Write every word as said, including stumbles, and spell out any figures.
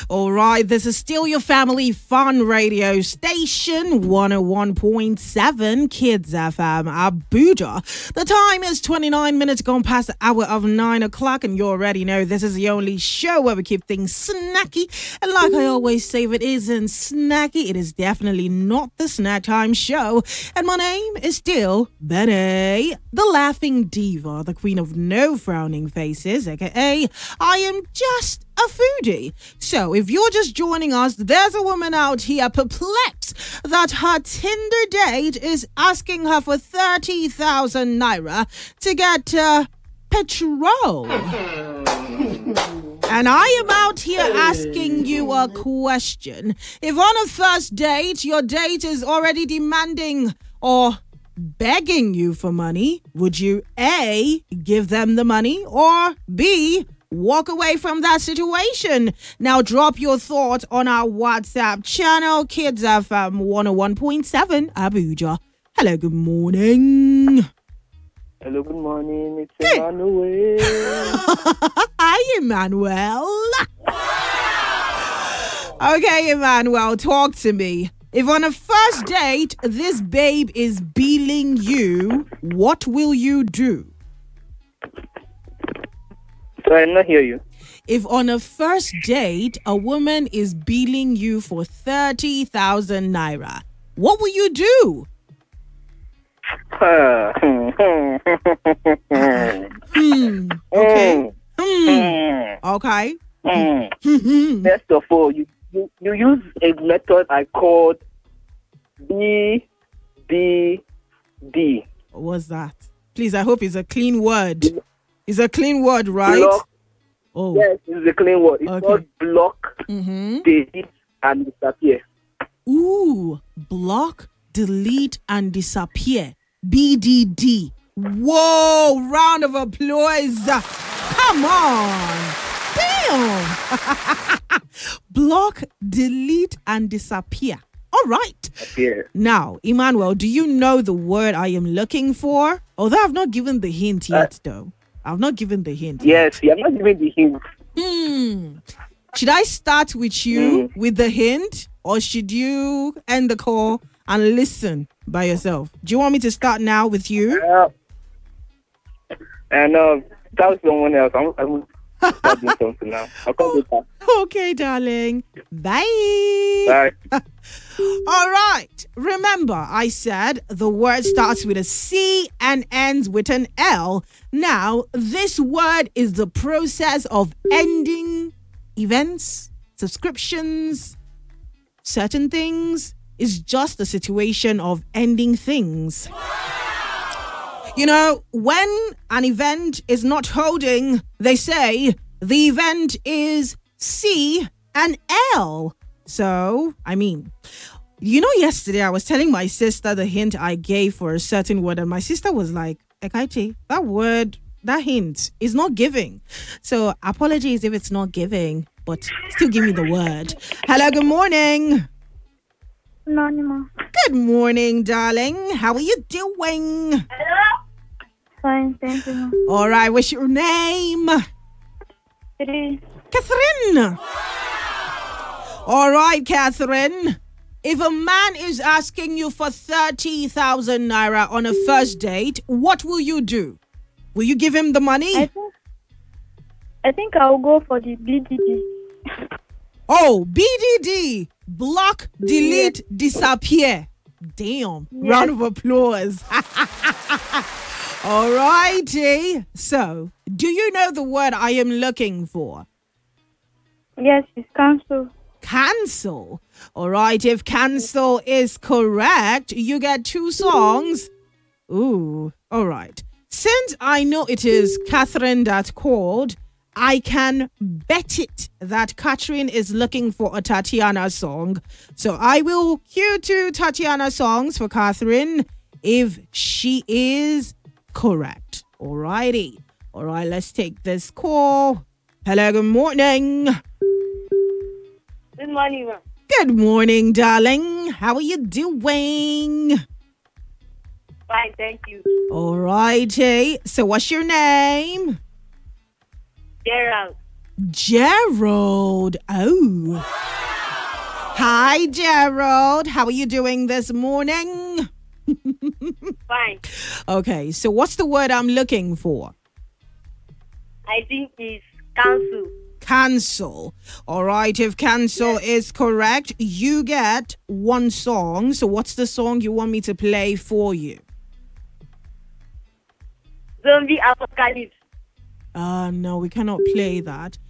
All right, this is still your family fun radio station, one oh one point seven Kids F M, Abuja. The time is twenty-nine minutes gone past the hour of nine o'clock, and you already know this is the only show where we keep things snacky. And like I always say, if it isn't snacky, it is definitely not the Snack Time Show. And my name is still Benny, the laughing diva, the queen of no frowning faces, aka I am just a foodie. So if you're just joining us, there's a woman out here perplexed that her Tinder date is asking her for thirty thousand naira to get uh, petrol. And I am out here asking you a question. If on a first date, your date is already demanding or begging you for money, would you A, give them the money, or B, walk away from that situation? Now drop your thoughts on our WhatsApp channel, Kids F M one oh one point seven Abuja. Hello, good morning. Hello, good morning. It's hey. Emmanuel. Hi, Emmanuel. Okay, Emmanuel, talk to me. If on a first date, this babe is billing you, what will you do? Sorry, I did not hear you. If on a first date, a woman is billing you for thirty thousand naira, what will you do? hmm. Okay. Hmm. Okay. Hmm. First of all, you, you, you use a method I called B D D. What's that? Please, I hope it's a clean word. It's a clean word, right? Block. Oh. Yes, it's a clean word. It's Okay. called block, Mm-hmm. delete, and disappear. Ooh, block, delete, and disappear. B D D. Whoa, round of applause. Come on. Damn. Block, delete, and disappear. All right. Disappear. Now, Emmanuel, do you know the word I am looking for? Although I've not given the hint yet, uh, though. I've not given the hint Yes, yet. you're not giving the hint. Hmm. Should I start with you mm. with the hint, or should you end the call and listen by yourself? Do you want me to start now with you? Uh, and uh, that was someone else. I'm, I'm starting something now. I'll call you back. Okay, darling. Bye. Bye. All right. Remember, I said the word starts with a C and ends with an L. Now, this word is the process of ending events, subscriptions, certain things. It's just a situation of ending things. You know, when an event is not holding, they say the event is C and L. So, I mean, you know, yesterday I was telling my sister the hint I gave for a certain word, and my sister was like, Ekachi, that word, that hint is not giving. So, apologies if it's not giving, but still give me the word. Hello, good morning. Good morning, Ma. Good morning, darling. How are you doing? Hello. Fine, thank you, Ma. All right, what's your name? Three. Catherine. All right, Catherine. If a man is asking you for thirty thousand naira on a first date, what will you do? Will you give him the money? I think, I think I'll go for the B D D. Oh, B D D. Block, delete, yes. Disappear. Damn. Yes. Round of applause. All righty. So, do you know the word I am looking for? Yes, it's cancel. Cancel. All right. If cancel is correct, you get two songs. Ooh. All right. Since I know it is Catherine that called, I can bet it that Catherine is looking for a Tatiana song. So I will cue two Tatiana songs for Catherine if she is correct. Alrighty. All right, let's take this call. Hello, good morning. Good morning, ma'am. Good morning, darling. How are you doing? Fine, thank you. Alrighty. So what's your name? Gerald. Gerald. Oh. Hi, Gerald. How are you doing this morning? Fine. Okay, so what's the word I'm looking for? I think it's council. Cancel. All right, if cancel Yes. is correct, you get one song. So what's the song you want me to play for you? Zombie apocalypse. Uh, no, we cannot play that.